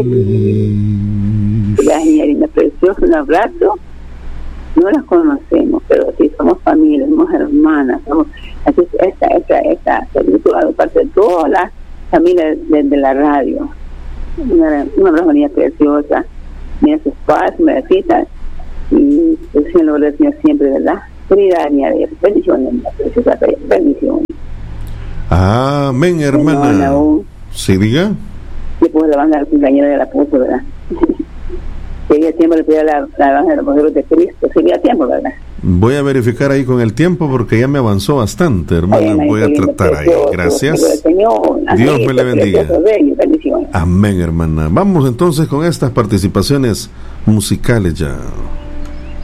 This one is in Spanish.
La señorita preciosa, un abrazo. No las conocemos, pero sí somos familia, somos hermanas, somos así. Esta película de parte de todas las familias de la radio. Un abrazo, niña preciosa, mira sus padres, me cita y el Señor lo bendiga siempre, ¿verdad? Querida niña, bendiciones, niña preciosa, bendiciones. Amén, hermana. Sí, diga. Y pues la banda del cumpleaños de la puso, ¿verdad? Sería tiempo de pedir la banda de los modelos de Cristo, sería tiempo, ¿verdad? Voy a verificar ahí con el tiempo porque ya me avanzó bastante, hermana. Voy a tratar ahí. Gracias. Dios me le bendiga. Amén, hermana. Vamos entonces con estas participaciones musicales ya.